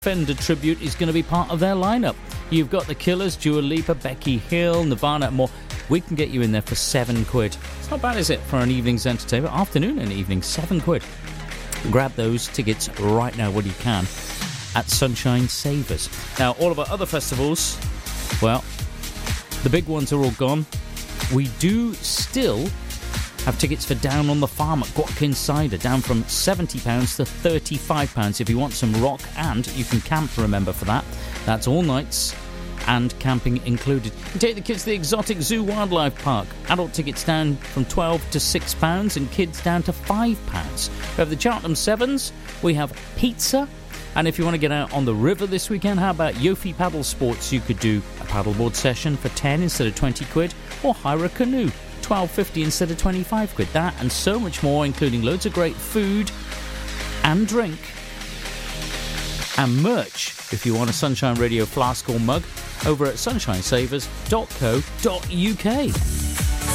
Fender tribute is going to be part of their lineup. You've got the Killers, Dua Lipa, Becky Hill, Nirvana and more. We can get you in there for £7. It's not bad, is it, for an evening's entertainment? Afternoon and evening, £7. Grab those tickets right now when you can at Sunshine Savers. Now, all of our other festivals, well, the big ones are all gone. We do still have tickets for Down on the Farm at Watkins Cider, down from £70 to £35 if you want some rock, and you can camp, remember, for that. That's all nights and camping included. You take the kids to the Exotic Zoo Wildlife Park. Adult tickets down from £12 to £6 and kids down to £5. We have the Cheltenham Sevens. We have pizza. And if you want to get out on the river this weekend, how about Yofi Paddle Sports? You could do a paddleboard session for £10 instead of £20, or hire a canoe, £12.50 instead of £25. That and so much more, including loads of great food and drink and merch if you want a Sunshine Radio flask or mug over at sunshinesavers.co.uk.